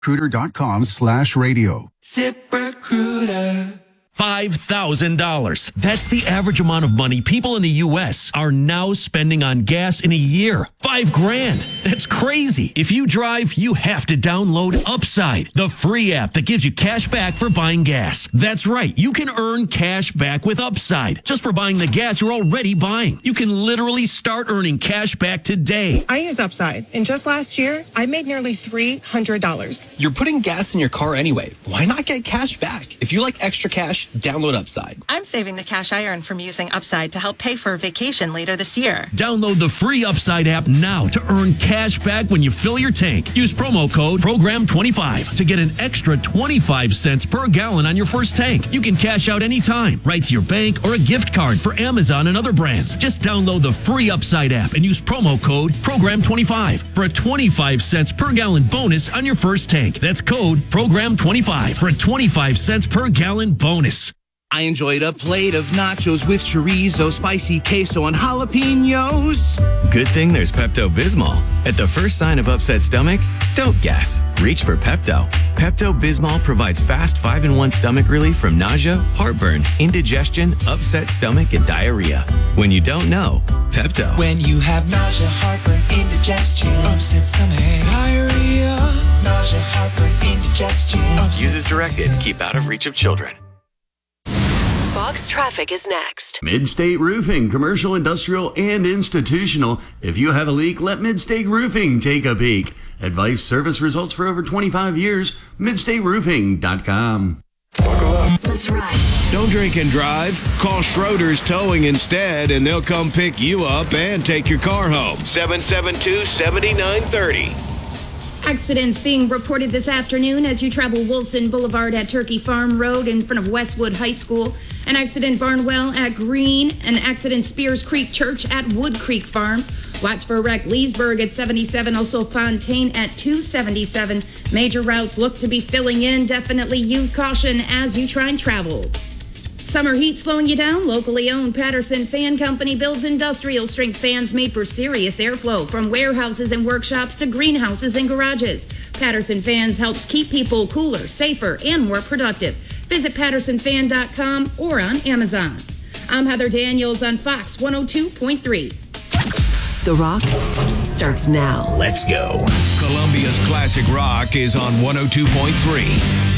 ZipRecruiter.com/radio. ZipRecruiter. $5,000. That's the average amount of money people in the U.S. are now spending on gas in a year. $5,000. That's crazy. If you drive, you have to download Upside, the free app that gives you cash back for buying gas. That's right. You can earn cash back with Upside just for buying the gas you're already buying. You can literally start earning cash back today. I use Upside, and just last year, I made nearly $300. You're putting gas in your car anyway. Why not get cash back? If you like extra cash, download Upside. I'm saving the cash I earn from using Upside to help pay for a vacation later this year. Download the free Upside app now to earn cash back when you fill your tank. Use promo code PROGRAM25 to get an extra 25 cents per gallon on your first tank. You can cash out anytime, right to your bank or a gift card for Amazon and other brands. Just download the free Upside app and use promo code PROGRAM25 for a 25 cents per gallon bonus on your first tank. That's code PROGRAM25 for a 25 cents per gallon bonus. I enjoyed a plate of nachos with chorizo, spicy queso, and jalapenos. Good thing there's Pepto-Bismol. At the first sign of upset stomach, don't guess. Reach for Pepto. Pepto-Bismol provides fast 5-in-1 stomach relief from nausea, heartburn, indigestion, upset stomach, and diarrhea. When you don't know, Pepto. When you have nausea, heartburn, indigestion, upset stomach, diarrhea, nausea, heartburn, indigestion. Use as directed. Keep out of reach of children. Fox Traffic is next. Midstate Roofing, commercial, industrial, and institutional. If you have a leak, let Midstate Roofing take a peek. Advice, service results for over 25 years. MidstateRoofing.com. That's right. Don't drink and drive. Call Schroeder's Towing instead, and they'll come pick you up and take your car home. 772-7930. Accidents being reported this afternoon as you travel Wilson Boulevard at Turkey Farm Road in front of Westwood High School. An accident Barnwell at Green. An accident Spears Creek Church at Wood Creek Farms. Watch for wreck Leesburg at 77. Also Fontaine at 277. Major routes look to be filling in. Definitely use caution as you try and travel. Summer heat slowing you down? Locally owned Patterson Fan Company builds industrial strength fans made for serious airflow from warehouses and workshops to greenhouses and garages. Patterson Fans helps keep people cooler, safer, and more productive. Visit PattersonFan.com or on Amazon. I'm Heather Daniels on Fox 102.3. The Rock starts now. Let's go. Columbia's classic rock is on 102.3.